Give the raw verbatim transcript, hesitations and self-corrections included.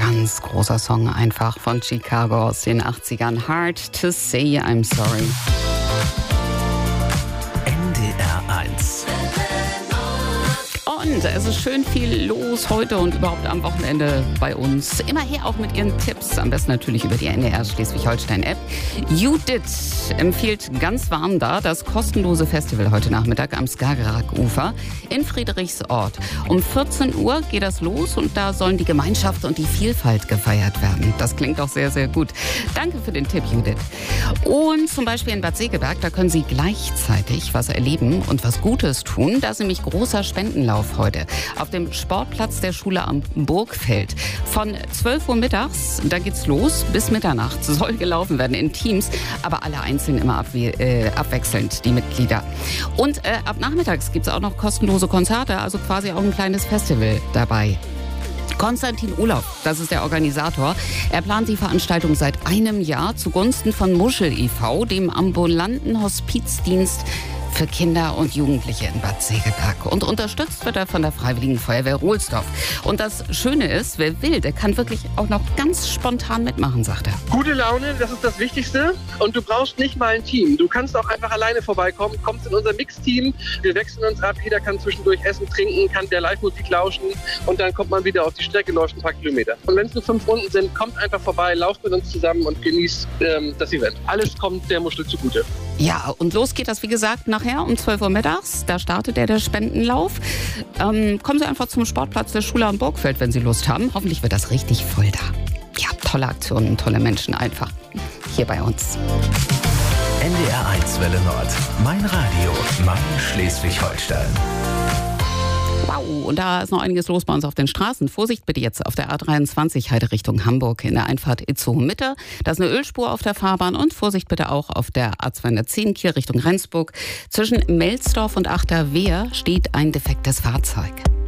Ganz großer Song einfach von Chicago aus den achtzigern. Hard to say I'm sorry. N D R eins. Und es ist schön viel los heute und überhaupt am Wochenende bei uns. Immer her auch mit Ihren Tipps, am besten natürlich über die N D R Schleswig-Holstein-App. Judith empfiehlt ganz warm da das kostenlose Festival heute Nachmittag am Skagerrak-Ufer in Friedrichsort. Um vierzehn Uhr geht das los und da sollen die Gemeinschaft und die Vielfalt gefeiert werden. Das klingt auch sehr, sehr gut. Danke für den Tipp, Judith. Und zum Beispiel in Bad Segeberg, da können Sie gleichzeitig was erleben und was Gutes tun. Da ist nämlich großer Spendenlauf heute auf dem Sportplatz der Schule am Burgfeld. Von zwölf Uhr mittags, da geht's los, bis Mitternacht soll gelaufen werden in Teams, aber alle einzeln immer abwe- äh, abwechselnd, die Mitglieder. Und äh, ab nachmittags gibt's auch noch kostenlose Konzerte, also quasi auch ein kleines Festival dabei. Konstantin Urlaub, das ist der Organisator. Er plant die Veranstaltung seit einem Jahr zugunsten von Muschel e V, dem ambulanten Hospizdienst für Kinder und Jugendliche in Bad Segeberg. Und unterstützt wird er von der Freiwilligen Feuerwehr Rohlsdorf. Und das Schöne ist, wer will, der kann wirklich auch noch ganz spontan mitmachen, sagt er. Gute Laune, das ist das Wichtigste. Und du brauchst nicht mal ein Team. Du kannst auch einfach alleine vorbeikommen, kommst in unser Mix-Team. Wir wechseln uns ab, jeder kann zwischendurch essen, trinken, kann der Live-Musik lauschen und dann kommt man wieder auf die Strecke, läuft ein paar Kilometer. Und wenn es nur fünf Runden sind, kommt einfach vorbei, lauft mit uns zusammen und genießt ähm, das Event. Alles kommt der Muschel zugute. Ja, und los geht das, wie gesagt, nachher um zwölf Uhr mittags. Da startet der, der Spendenlauf. Ähm, kommen Sie einfach zum Sportplatz der Schule am Burgfeld, wenn Sie Lust haben. Hoffentlich wird das richtig voll da. Ja, tolle Aktionen, tolle Menschen einfach hier bei uns. N D R eins Welle Nord. Mein Radio, mein Schleswig-Holstein. Wow, und da ist noch einiges los bei uns auf den Straßen. Vorsicht bitte jetzt auf der A dreiundzwanzig Heide Richtung Hamburg in der Einfahrt Itzehoe Mitte. Da ist eine Ölspur auf der Fahrbahn und Vorsicht bitte auch auf der A zweihundertzehn Kiel Richtung Rendsburg. Zwischen Melsdorf und Achterwehr steht ein defektes Fahrzeug.